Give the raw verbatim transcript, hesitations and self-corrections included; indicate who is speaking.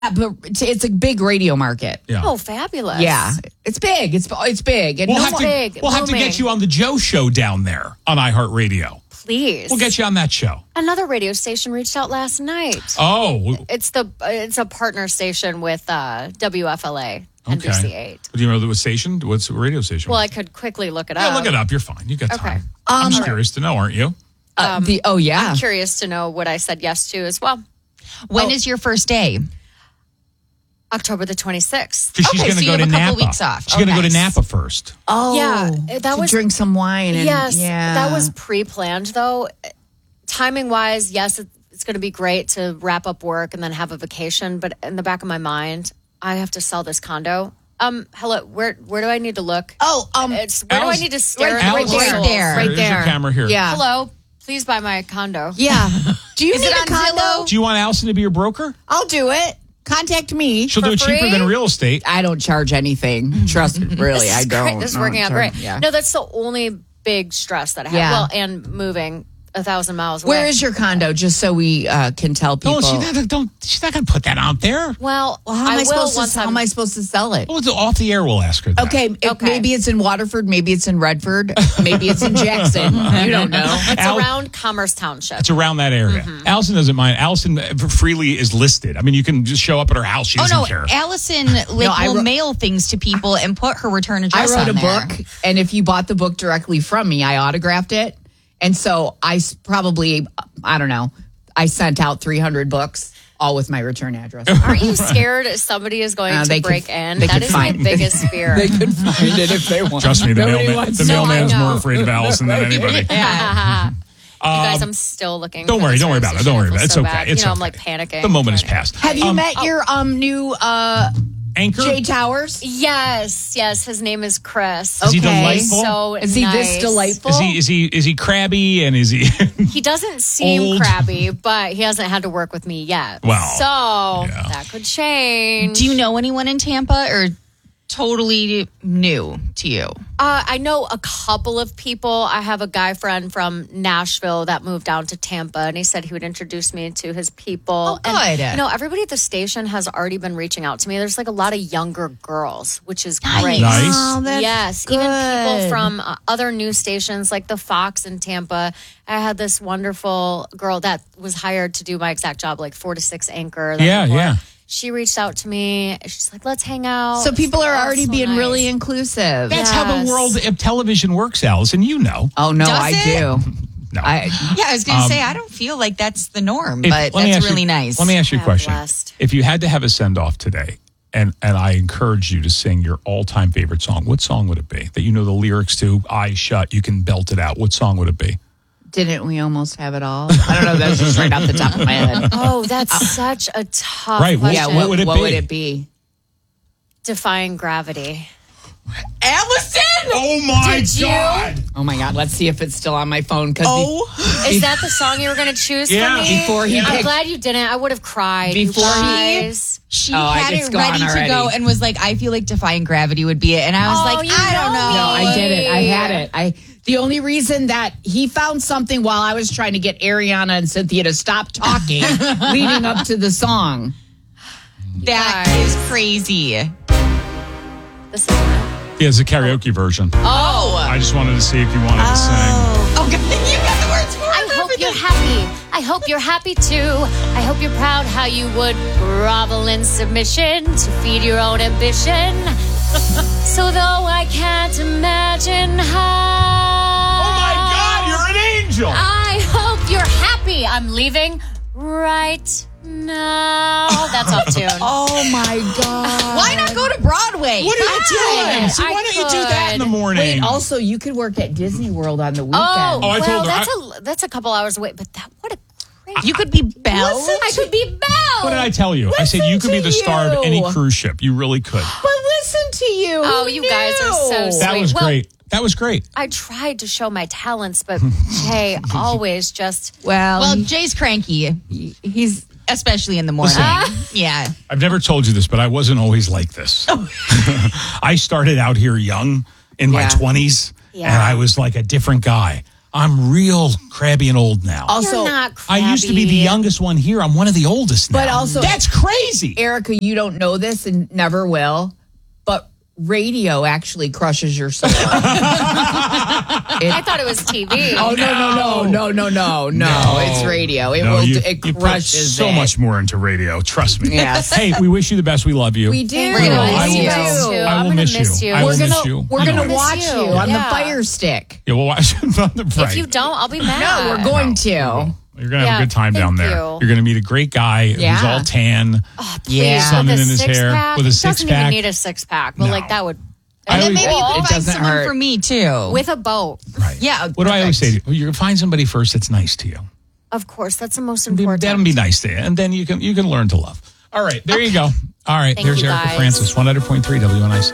Speaker 1: but it's, it's a big radio market.
Speaker 2: Yeah.
Speaker 3: Oh, fabulous.
Speaker 1: Yeah, it's big. It's it's big. And
Speaker 2: We'll,
Speaker 1: no
Speaker 2: have,
Speaker 1: one,
Speaker 2: to,
Speaker 3: big,
Speaker 2: we'll have to
Speaker 3: booming.
Speaker 2: get you on the Joe Show down there on iHeartRadio.
Speaker 3: Please.
Speaker 2: We'll get you on that show.
Speaker 3: Another radio station reached out last night.
Speaker 2: Oh.
Speaker 3: It's the it's a partner station with uh, W F L A, N B C eight.
Speaker 2: Do you know what station? What's the radio station?
Speaker 3: Well, I could quickly look it
Speaker 2: yeah,
Speaker 3: up.
Speaker 2: look it up. You're fine. You got
Speaker 3: Okay.
Speaker 2: time. I'm just curious to know, aren't you?
Speaker 1: uh, the oh yeah.
Speaker 3: I'm curious to know what I said yes to as well.
Speaker 4: When
Speaker 3: Oh.
Speaker 4: is your first day?
Speaker 3: October the twenty-sixth.
Speaker 2: Because she's
Speaker 4: Okay,
Speaker 2: going to
Speaker 4: so
Speaker 2: go
Speaker 4: you
Speaker 2: to
Speaker 4: have a couple
Speaker 2: Napa.
Speaker 4: weeks off.
Speaker 2: She's
Speaker 4: Oh,
Speaker 2: going to go to
Speaker 4: nice.
Speaker 2: Napa first.
Speaker 1: Oh
Speaker 3: Yeah, that
Speaker 1: to
Speaker 3: was-
Speaker 1: drink some wine. And,
Speaker 3: Yes,
Speaker 1: yeah.
Speaker 3: that was pre-planned though. Timing wise, yes, it- it's going to be great to wrap up work and then have a vacation. But in the back of my mind, I have to sell this condo. Um, hello, where where do I need to look?
Speaker 1: Oh, um,
Speaker 3: It's where
Speaker 2: Alice-
Speaker 3: do I need to stare
Speaker 1: right-
Speaker 3: at
Speaker 1: right
Speaker 3: the
Speaker 1: there.
Speaker 3: visuals?
Speaker 4: there.
Speaker 1: right
Speaker 2: There's
Speaker 1: there.
Speaker 2: your camera here.
Speaker 1: Yeah.
Speaker 3: Hello, please buy my condo.
Speaker 1: Yeah. Do you
Speaker 4: Is
Speaker 1: need
Speaker 4: it
Speaker 1: a
Speaker 4: on
Speaker 1: condo?
Speaker 4: Zillow?
Speaker 2: Do you want Allison to be your broker?
Speaker 1: I'll do it. Contact me.
Speaker 2: She'll
Speaker 3: For
Speaker 2: do it cheaper
Speaker 3: free?
Speaker 2: than real estate.
Speaker 1: I don't charge anything. Trust me, really,
Speaker 3: This
Speaker 1: I
Speaker 3: is great.
Speaker 1: don't.
Speaker 3: This is
Speaker 1: I
Speaker 3: working
Speaker 1: don't
Speaker 3: out
Speaker 1: charge-
Speaker 3: great.
Speaker 1: Yeah.
Speaker 3: No, that's the only big stress that I have.
Speaker 1: Yeah.
Speaker 3: Well, and moving a thousand miles away.
Speaker 1: Where is your condo? Just so we uh, can tell people.
Speaker 2: Don't, she's not, don't, she's not going to put that out there.
Speaker 3: Well,
Speaker 1: Well, how am I,
Speaker 3: I will
Speaker 1: supposed
Speaker 3: once
Speaker 1: to? How
Speaker 3: I'm-
Speaker 1: am I supposed to sell it?
Speaker 2: Well, it's off the air, we'll ask her that.
Speaker 1: Okay, if
Speaker 3: Okay.
Speaker 1: maybe it's in Waterford, maybe it's in Redford, maybe it's in Jackson. You don't know.
Speaker 3: It's
Speaker 2: Al-
Speaker 3: around Commerce Township.
Speaker 2: It's around that area.
Speaker 3: Mm-hmm.
Speaker 2: Allison doesn't mind. Allison freely is listed. I mean, you can just show up at her house. She
Speaker 4: Oh
Speaker 2: doesn't
Speaker 4: no,
Speaker 2: care.
Speaker 4: Allison like,
Speaker 1: I
Speaker 4: will
Speaker 1: wrote-
Speaker 4: mail things to people and put her return
Speaker 1: I
Speaker 4: address
Speaker 1: wrote
Speaker 4: on
Speaker 1: a
Speaker 4: there.
Speaker 1: book, and if you bought the book directly from me, I autographed it. And so I s- probably, I don't know, I sent out three hundred books, all with my return address.
Speaker 3: Aren't you scared somebody is going
Speaker 1: Uh,
Speaker 3: to
Speaker 1: they could-
Speaker 3: break in?
Speaker 1: they
Speaker 3: That
Speaker 1: could
Speaker 3: is my
Speaker 1: find-
Speaker 3: biggest fear.
Speaker 1: They could find it if they want.
Speaker 2: Trust me, the,
Speaker 1: Nobody
Speaker 2: mailman,
Speaker 1: wants
Speaker 2: the
Speaker 1: to know.
Speaker 2: mailman's
Speaker 3: I know.
Speaker 2: more afraid of Allison than anybody.
Speaker 3: you guys, I'm still looking.
Speaker 2: Don't
Speaker 3: for
Speaker 2: worry,
Speaker 3: this
Speaker 2: don't worry about it.
Speaker 3: conversation.
Speaker 2: Don't worry
Speaker 3: I feel
Speaker 2: about it. It's
Speaker 3: so
Speaker 2: okay.
Speaker 3: bad.
Speaker 2: It's
Speaker 3: you know,
Speaker 2: okay.
Speaker 3: I'm like panicking.
Speaker 2: The moment is
Speaker 3: trying to-
Speaker 2: past.
Speaker 1: Have you
Speaker 2: Um,
Speaker 1: met your um new uh,
Speaker 2: Anchor?
Speaker 1: Jay Towers?
Speaker 3: Yes, yes. His name is Chris.
Speaker 2: Is he
Speaker 1: Okay.
Speaker 2: delightful?
Speaker 3: So
Speaker 1: Is he this
Speaker 3: nice.
Speaker 1: delightful?
Speaker 2: Is he is he is he crabby and is he?
Speaker 3: He doesn't seem
Speaker 2: Old.
Speaker 3: crabby, but he hasn't had to work with me yet.
Speaker 2: Well,
Speaker 3: so
Speaker 2: yeah.
Speaker 3: that could change.
Speaker 4: Do you know anyone in Tampa or totally new to you?
Speaker 3: Uh, I know a couple of people. I have a guy friend from Nashville that moved down to Tampa, and he said he would introduce me to his people.
Speaker 4: Oh, good.
Speaker 3: And, you know, everybody at the station has already been reaching out to me. There's like a lot of younger girls, which is
Speaker 4: Nice.
Speaker 3: great.
Speaker 2: Nice.
Speaker 1: Oh, that's
Speaker 3: yes,
Speaker 1: good.
Speaker 3: even people from uh, other news stations like the Fox in Tampa. I had this wonderful girl that was hired to do my exact job, like four to six anchor. that
Speaker 2: Yeah,
Speaker 3: before.
Speaker 2: yeah.
Speaker 3: She reached out to me. She's like, "Let's hang out."
Speaker 1: So people are
Speaker 3: Oh,
Speaker 1: already
Speaker 3: so
Speaker 1: being
Speaker 3: nice.
Speaker 1: really inclusive.
Speaker 2: That's how the
Speaker 3: Yes.
Speaker 2: world of television works, Allison. You know.
Speaker 1: Oh no,
Speaker 4: Does
Speaker 1: I
Speaker 4: it?
Speaker 1: do.
Speaker 2: No.
Speaker 1: I
Speaker 4: Yeah, I was going to say I don't feel like that's the norm,
Speaker 2: If-
Speaker 4: but
Speaker 2: let me
Speaker 4: that's
Speaker 2: ask
Speaker 4: really
Speaker 2: you,
Speaker 4: nice.
Speaker 2: Let me ask you a
Speaker 3: Yeah,
Speaker 2: question.
Speaker 3: blessed.
Speaker 2: If you had to have a send off today, and and I encourage you to sing your all time favorite song, what song would it be that you know the lyrics to? Eyes shut, you can belt it out. What song would it be?
Speaker 1: didn't we almost have it all? I don't know. That's just right off the top of my head.
Speaker 3: Oh, that's such a tough
Speaker 2: Right, what-
Speaker 3: question.
Speaker 1: Yeah, what,
Speaker 2: would it
Speaker 1: what
Speaker 2: be?
Speaker 1: would it be?
Speaker 3: Defying gravity.
Speaker 1: Allison!
Speaker 2: Oh my
Speaker 3: Did you?
Speaker 2: God!
Speaker 1: Oh my God, let's see if it's still on my phone. Cause
Speaker 2: Oh,
Speaker 3: Is that the song you were going to choose
Speaker 2: Yeah.
Speaker 3: for me?
Speaker 1: Before he
Speaker 3: I'm
Speaker 1: picked-
Speaker 3: glad you didn't. I would have cried. you
Speaker 1: Before he-
Speaker 3: guys.
Speaker 4: She
Speaker 1: Oh, I-
Speaker 4: had
Speaker 1: it's
Speaker 4: it
Speaker 1: gone
Speaker 4: ready to
Speaker 1: already.
Speaker 4: go and was like, I feel like Defying Gravity would be it. And I was
Speaker 3: Oh,
Speaker 4: like,
Speaker 3: you
Speaker 4: I don't
Speaker 3: know
Speaker 4: know.
Speaker 3: me.
Speaker 1: No, I did it. I had it. I the only reason that he found something while I was trying to get Ariana and Cynthia to stop talking leading up to the song.
Speaker 4: That
Speaker 3: Guys.
Speaker 4: is crazy.
Speaker 3: This isn't it.
Speaker 2: yeah, it's a karaoke version.
Speaker 4: Oh.
Speaker 2: I just wanted to see if you wanted to sing.
Speaker 4: Oh, God, you got the words for
Speaker 3: I
Speaker 4: it.
Speaker 3: hope you're happy. I hope you're happy too. I hope you're proud how you would grovel in submission to feed your own ambition. So though I can't imagine how.
Speaker 2: Oh my God, you're an angel!
Speaker 3: I hope you're happy. I'm leaving right now. That's off tune.
Speaker 1: Oh my God.
Speaker 4: Why not go to Broadway?
Speaker 2: What are you doing? See,
Speaker 3: I
Speaker 2: why don't you do that in the
Speaker 3: could.
Speaker 2: morning?
Speaker 1: Wait, also you could work at Disney World on the weekend.
Speaker 3: Oh,
Speaker 2: Oh, I
Speaker 3: well,
Speaker 2: told her,
Speaker 3: that's
Speaker 2: I-
Speaker 3: a that's a couple hours away. But that what a great.
Speaker 4: You could be Belle.
Speaker 1: Listen
Speaker 3: I could be Belle.
Speaker 2: what did I tell you? I said
Speaker 1: Listen
Speaker 2: you could be
Speaker 1: to
Speaker 2: the star of
Speaker 1: you.
Speaker 2: any cruise ship. You really could.
Speaker 1: But listen to you.
Speaker 3: Oh,
Speaker 1: Who
Speaker 3: you guys are so
Speaker 1: knew?
Speaker 3: sweet.
Speaker 2: That was
Speaker 3: Well-
Speaker 2: great. That was great.
Speaker 3: I tried to show my talents, but Jay always just.
Speaker 1: Well,
Speaker 4: Well,
Speaker 1: he-
Speaker 4: Jay's cranky,
Speaker 1: he's
Speaker 4: especially in the morning.
Speaker 2: Listen.
Speaker 4: Yeah.
Speaker 2: I've never told you this, but I wasn't always like this. I started out here young in my
Speaker 1: Yeah.
Speaker 2: twenties,
Speaker 3: Yeah.
Speaker 2: and I was like a different guy. I'm real crabby and old now.
Speaker 1: Also,
Speaker 3: You're not
Speaker 2: I used to be the
Speaker 3: crabby.
Speaker 2: youngest one here. I'm one of the oldest now.
Speaker 1: But also-
Speaker 2: that's crazy.
Speaker 1: Erica, you don't know this and never will, but radio actually crushes your soul.
Speaker 3: I thought it was T V.
Speaker 1: Oh, no, no, no, no, no, no, no. It's radio. It
Speaker 2: No,
Speaker 1: will.
Speaker 2: you,
Speaker 1: it
Speaker 2: you put
Speaker 1: crushes
Speaker 2: so
Speaker 1: it.
Speaker 2: much more into radio. Trust me.
Speaker 1: Yes.
Speaker 2: Hey, we wish you the best. We love you.
Speaker 1: We do.
Speaker 3: We're gonna
Speaker 2: I
Speaker 3: miss
Speaker 2: will-
Speaker 3: you.
Speaker 2: I
Speaker 3: too.
Speaker 2: will
Speaker 3: I'm gonna
Speaker 2: miss
Speaker 3: miss
Speaker 2: you.
Speaker 3: you.
Speaker 2: I will
Speaker 1: We're
Speaker 2: miss
Speaker 1: gonna
Speaker 2: you.
Speaker 1: we're
Speaker 2: You
Speaker 1: gonna
Speaker 2: know.
Speaker 1: watch
Speaker 3: Miss
Speaker 1: you,
Speaker 3: you.
Speaker 1: on
Speaker 3: Yeah.
Speaker 1: the Fire Stick.
Speaker 2: Yeah, we'll watch it on the right.
Speaker 3: If you don't, I'll be mad.
Speaker 1: No, we're going to.
Speaker 2: You're gonna have
Speaker 3: Yeah,
Speaker 2: a good time down
Speaker 3: thank
Speaker 2: there.
Speaker 3: you.
Speaker 2: You're gonna meet a great guy who's
Speaker 1: Yeah.
Speaker 2: all tan.
Speaker 1: Yeah.
Speaker 2: Something
Speaker 3: with
Speaker 2: in
Speaker 3: a
Speaker 2: his hair,
Speaker 3: six-pack?
Speaker 2: with a
Speaker 3: He
Speaker 2: six
Speaker 3: doesn't
Speaker 2: pack.
Speaker 3: even need a six pack, but
Speaker 2: No.
Speaker 3: like that would.
Speaker 2: I
Speaker 4: And then
Speaker 2: always-
Speaker 4: maybe you
Speaker 1: Well,
Speaker 4: can
Speaker 1: it
Speaker 4: find
Speaker 1: doesn't
Speaker 4: someone
Speaker 1: hurt.
Speaker 4: for me too.
Speaker 3: With a boat,
Speaker 2: Right.
Speaker 4: yeah.
Speaker 2: What do I always say?
Speaker 4: perfect.
Speaker 2: To you? You can find somebody first that's nice to you.
Speaker 3: of course, that's the most
Speaker 2: Be-
Speaker 3: important.
Speaker 2: That'll be nice to you, and then you can you can learn to love. All right, there you go. All right,
Speaker 3: Thank
Speaker 2: there's
Speaker 3: you,
Speaker 2: Erica
Speaker 3: guys.
Speaker 2: Francis, one hundred point three W N I C.